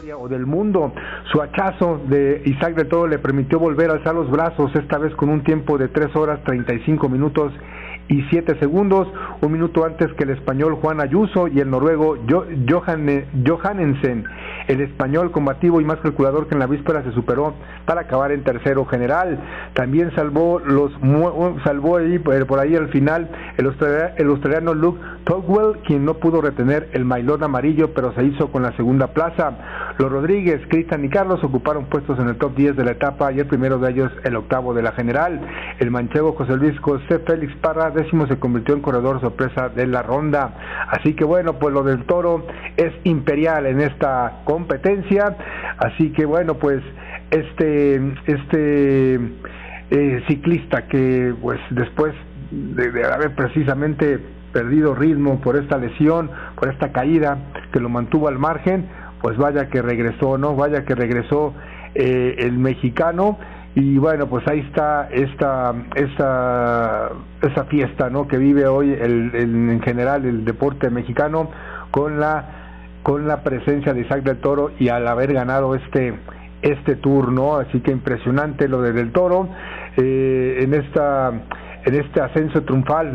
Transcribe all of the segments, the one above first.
historia o del mundo. Su hachazo de Isaac del Toro le permitió volver a alzar los brazos, esta vez con un tiempo de 3 horas 35 minutos y 7 segundos, un minuto antes que el español Juan Ayuso y el noruego Johannesen. El español, combativo y más calculador que en la víspera, se superó para acabar en tercero general. También salvó ahí, por ahí al final el australiano Luke Togwell, quien no pudo retener el maillot amarillo, pero se hizo con la segunda plaza. Los Rodríguez, Cristian y Carlos ocuparon puestos en el top 10 de la etapa y el primero de ellos el octavo de la general. El manchego José Luis José Félix Parra, décimo, se convirtió en corredor sorpresa de la ronda. Así que bueno, pues lo del Toro es imperial en esta competencia. Así que bueno, pues este ciclista que pues después de haber precisamente perdido ritmo por esta lesión, por esta caída que lo mantuvo al margen, pues vaya que regresó, ¿no? Vaya que regresó el mexicano. Y bueno, pues ahí está esta fiesta, ¿no?, que vive hoy en general el deporte mexicano con la presencia de Isaac del Toro y al haber ganado este tour, ¿no? Así que impresionante lo del Toro en este ascenso triunfal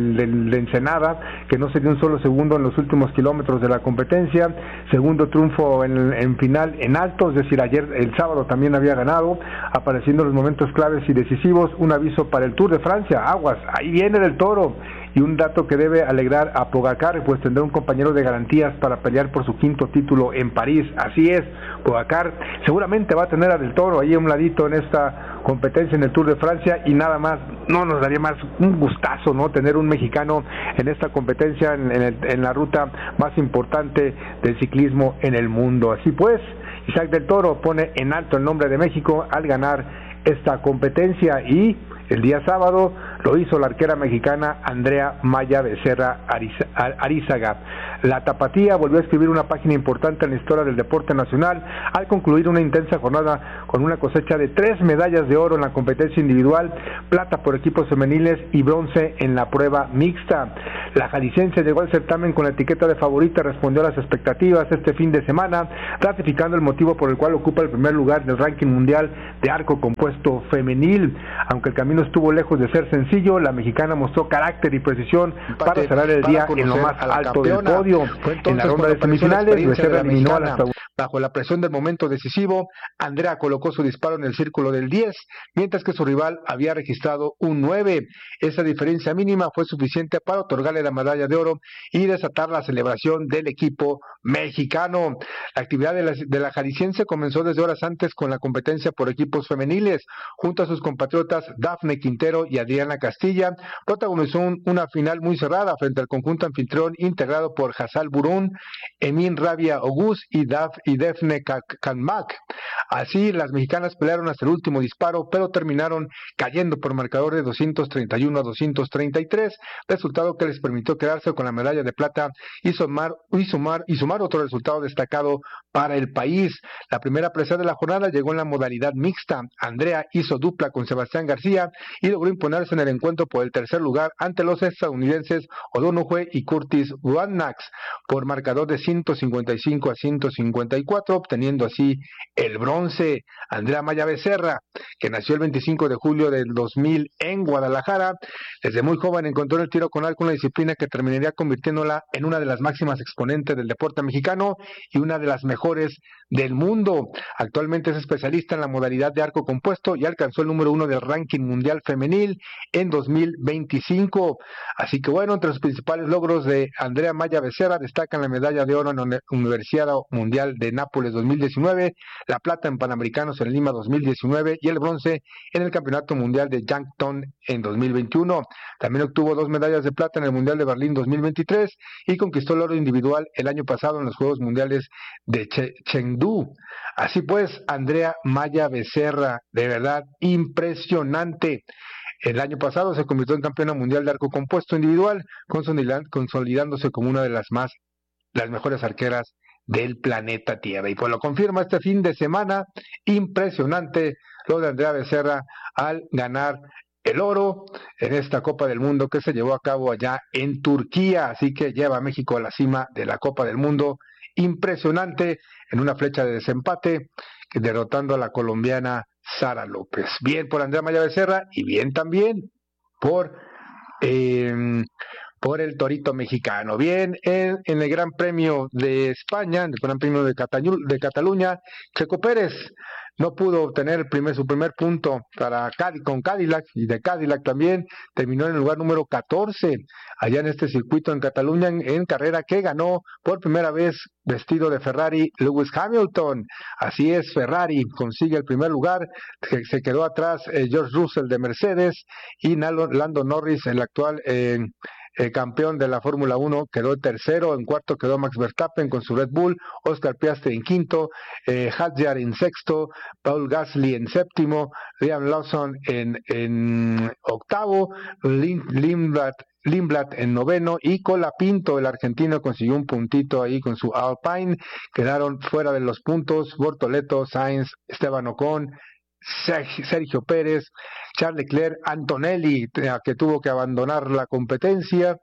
de Ensenada, que no se dio un solo segundo en los últimos kilómetros de la competencia. Segundo triunfo en final en alto, es decir, el sábado también había ganado, apareciendo en los momentos claves y decisivos. Un aviso para el Tour de Francia: aguas, ahí viene del Toro. Y un dato que debe alegrar a Pogacar, pues tendrá un compañero de garantías para pelear por su quinto título en París. Así es, Pogacar seguramente va a tener a del Toro ahí a un ladito en esta competencia en el Tour de Francia, y nada más, no nos daría más un gustazo, ¿no?, tener un mexicano en esta competencia, en la ruta más importante del ciclismo en el mundo. Así pues, Isaac del Toro pone en alto el nombre de México al ganar esta competencia, y el día sábado lo hizo la arquera mexicana Andrea Maya Becerra Arízaga. La tapatía volvió a escribir una página importante en la historia del deporte nacional al concluir una intensa jornada con una cosecha de 3 medallas de oro en la competencia individual, plata por equipos femeniles y bronce en la prueba mixta. La jalisciense llegó al certamen con la etiqueta de favorita, respondió a las expectativas este fin de semana, ratificando el motivo por el cual ocupa el primer lugar del ranking mundial de arco compuesto femenil. Aunque el camino estuvo lejos de ser sencillo, la mexicana mostró carácter y precisión para cerrar el día en lo más alto del podio. En la ronda de semifinales, Becerra eliminó a la estadounidense. Bajo la presión del momento decisivo, Andrea colocó su disparo en el círculo del 10, mientras que su rival había registrado un 9. Esa diferencia mínima fue suficiente para otorgarle la medalla de oro y desatar la celebración del equipo mexicano. La actividad de la jalisciense comenzó desde horas antes con la competencia por equipos femeniles. Junto a sus compatriotas Dafne Quintero y Adriana Castilla, protagonizó una final muy cerrada frente al conjunto anfitrión integrado por Hassal Burún, Emin Rabia Ogus y Defne Kanmak. Así, las mexicanas pelearon hasta el último disparo, pero terminaron cayendo por marcador de 231 a 233, resultado que les permitió quedarse con la medalla de plata y sumar otro resultado destacado para el país. La primera presa de la jornada llegó en la modalidad mixta. Andrea hizo dupla con Sebastián García y logró imponerse en el encuentro por el tercer lugar ante los estadounidenses O'Donoghue y Curtis Wadnax por marcador de 155 a 154, obteniendo así el bronce. Andrea Maya Becerra, que nació el 25 de julio del 2000 en Guadalajara, desde muy joven encontró el tiro con arco, una disciplina que terminaría convirtiéndola en una de las máximas exponentes del deporte mexicano y una de las mejores del mundo. Actualmente es especialista en la modalidad de arco compuesto y alcanzó el número 1 del ranking mundial femenil en 2025. Así que bueno, entre los principales logros de Andrea Maya Becerra destacan la medalla de oro en la Universidad Mundial de Nápoles 2019, la plata en Panamericanos en Lima 2019 y el bronce en el Campeonato Mundial de Yankton en 2021. También obtuvo 2 medallas de plata en el Mundial de Berlín 2023 y conquistó el oro individual el año pasado en los Juegos Mundiales de Chengdu. Así pues, Andrea Maya Becerra, de verdad impresionante. El año pasado se convirtió en campeona mundial de arco compuesto individual, consolidándose como una de las mejores arqueras del planeta Tierra. Y pues lo confirma este fin de semana, impresionante lo de Andrea Becerra al ganar el oro en esta Copa del Mundo que se llevó a cabo allá en Turquía. Así que lleva a México a la cima de la Copa del Mundo impresionante en una flecha de desempate, derrotando a la colombiana Sara López. Bien por Andrea Maya Becerra y bien también por el torito mexicano. Bien, en el Gran Premio de España, en el Gran Premio de Cataluña, Checo Pérez no pudo obtener su primer punto con Cadillac, y de Cadillac también terminó en el lugar número 14 allá en este circuito en Cataluña, en carrera que ganó por primera vez vestido de Ferrari Lewis Hamilton. Así es, Ferrari consigue el primer lugar, se quedó atrás George Russell de Mercedes, y Lando Norris, el actual campeón de la Fórmula 1, quedó tercero. En cuarto quedó Max Verstappen con su Red Bull, Oscar Piastri en quinto, Hadjar en sexto, Paul Gasly en séptimo, Liam Lawson en octavo, Lindblad en noveno, y Colapinto, el argentino, consiguió un puntito ahí con su Alpine. Quedaron fuera de los puntos Bortoleto, Sainz, Esteban Ocon, Sergio Pérez, Charles Leclerc, Antonelli, que tuvo que abandonar la competencia,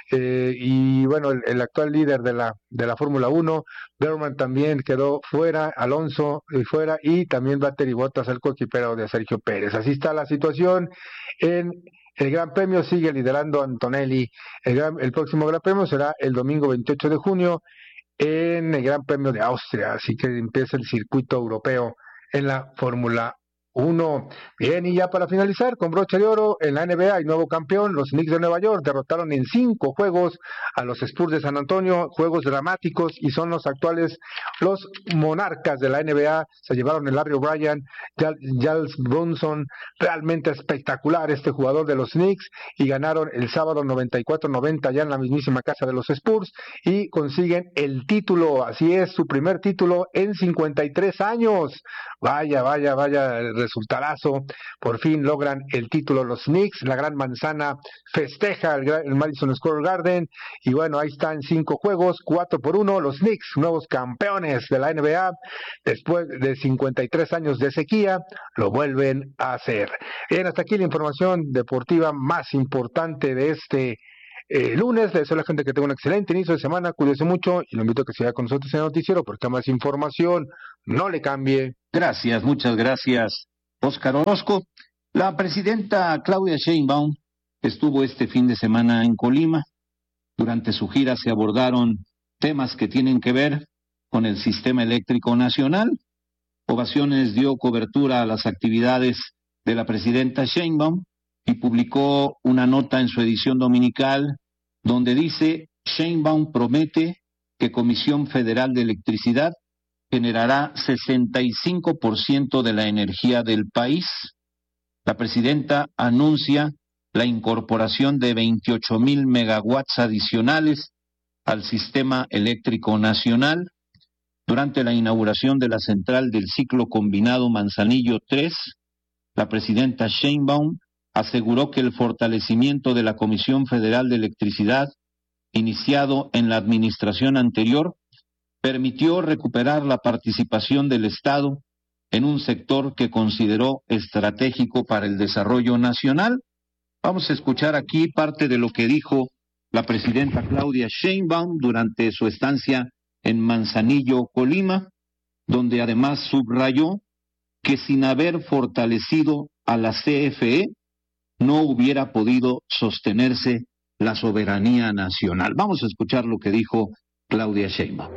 y bueno, el actual líder de la Fórmula 1, Berman, también quedó fuera, Alonso fuera, y también Valtteri Bottas, el coequipero de Sergio Pérez. Así está la situación en el Gran Premio. Sigue liderando Antonelli. El próximo Gran Premio será el domingo 28 de junio en el Gran Premio de Austria, así que empieza el circuito europeo en la Fórmula 1. Bien, y ya para finalizar, con broche de oro, en la NBA hay nuevo campeón. Los Knicks de Nueva York derrotaron en 5 juegos a los Spurs de San Antonio, juegos dramáticos, y son los actuales los monarcas de la NBA. Se llevaron el Larry O'Brien, Giles Brunson, realmente espectacular este jugador de los Knicks, y ganaron el sábado 94-90 ya en la mismísima casa de los Spurs, y consiguen el título. Así es, su primer título en 53 años. Vaya resultadazo. Por fin logran el título los Knicks. La Gran Manzana festeja el Madison Square Garden, y bueno, ahí están 5 juegos, 4-1. Los Knicks, nuevos campeones de la NBA, después de 53 años de sequía, lo vuelven a hacer. Bien, hasta aquí la información deportiva más importante de este lunes. Le deseo a la gente que tenga un excelente inicio de semana, cuídese mucho, y lo invito a que siga con nosotros en el noticiero porque más información. No le cambie. Gracias, muchas gracias, Óscar Orozco. La presidenta Claudia Sheinbaum estuvo este fin de semana en Colima. Durante su gira se abordaron temas que tienen que ver con el sistema eléctrico nacional. Ovaciones dio cobertura a las actividades de la presidenta Sheinbaum y publicó una nota en su edición dominical donde dice: Sheinbaum promete que Comisión Federal de Electricidad generará 65% de la energía del país. La presidenta anuncia la incorporación de 28,000 megawatts adicionales al sistema eléctrico nacional. Durante la inauguración de la central del ciclo combinado Manzanillo 3, la presidenta Sheinbaum aseguró que el fortalecimiento de la Comisión Federal de Electricidad, iniciado en la administración anterior, permitió recuperar la participación del Estado en un sector que consideró estratégico para el desarrollo nacional. Vamos a escuchar aquí parte de lo que dijo la presidenta Claudia Sheinbaum durante su estancia en Manzanillo, Colima, donde además subrayó que sin haber fortalecido a la CFE no hubiera podido sostenerse la soberanía nacional. Vamos a escuchar lo que dijo Claudia Sheinbaum.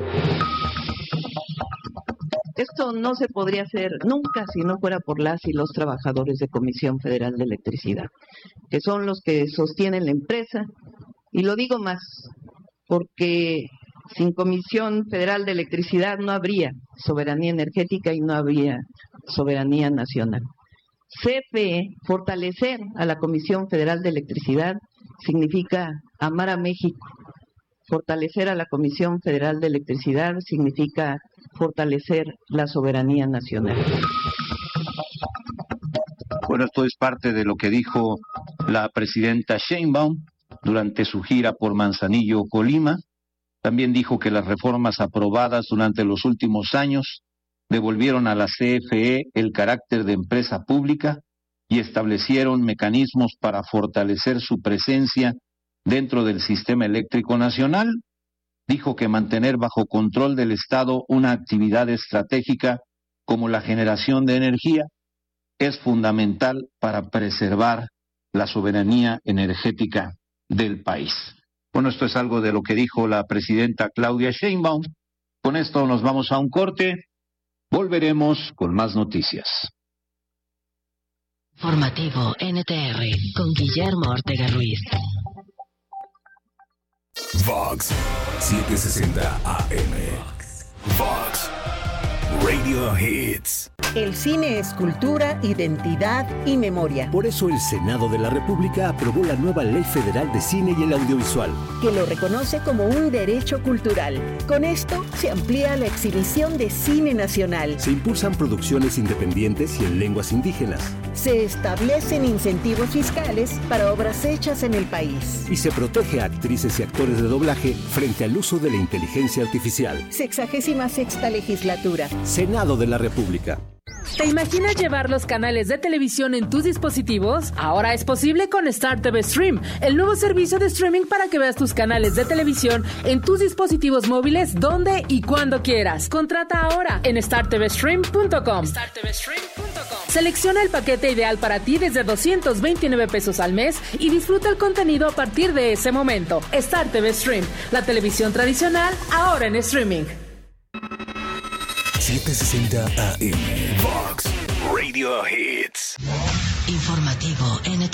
Esto no se podría hacer nunca si no fuera por las y los trabajadores de Comisión Federal de Electricidad, que son los que sostienen la empresa. Y lo digo más, porque sin Comisión Federal de Electricidad no habría soberanía energética y no habría soberanía nacional. CFE, fortalecer a la Comisión Federal de Electricidad, significa amar a México. Fortalecer a la Comisión Federal de Electricidad significa fortalecer la soberanía nacional. Bueno, esto es parte de lo que dijo la presidenta Sheinbaum durante su gira por Manzanillo, Colima. También dijo que las reformas aprobadas durante los últimos años devolvieron a la CFE el carácter de empresa pública y establecieron mecanismos para fortalecer su presencia dentro del sistema eléctrico nacional. dijo que mantener bajo control del Estado una actividad estratégica como la generación de energía es fundamental para preservar la soberanía energética del país. Bueno, esto es algo de lo que dijo la presidenta Claudia Sheinbaum. Con esto nos vamos a un corte. Volveremos con más noticias. Informativo NTR con Guillermo Ortega Ruiz. Vox 760 AM. Vox Radio Hits. El cine es cultura, identidad y memoria. Por eso el Senado de la República aprobó la nueva Ley Federal de Cine y el Audiovisual, que lo reconoce como un derecho cultural. Con esto se amplía la exhibición de cine nacional. Se impulsan producciones independientes y en lenguas indígenas. Se establecen incentivos fiscales para obras hechas en el país. Y se protege a actrices y actores de doblaje frente al uso de la inteligencia artificial. 66ª legislatura. Senado de la República. ¿Te imaginas llevar los canales de televisión en tus dispositivos? Ahora es posible con Star TV Stream, el nuevo servicio de streaming para que veas tus canales de televisión en tus dispositivos móviles donde y cuando quieras. Contrata ahora en startvstream.com. Selecciona el paquete ideal para ti desde 229 pesos al mes y disfruta el contenido a partir de ese momento. Star TV Stream, la televisión tradicional ahora en streaming. 760 AM. Vox Radio Hits. Informativo NTR.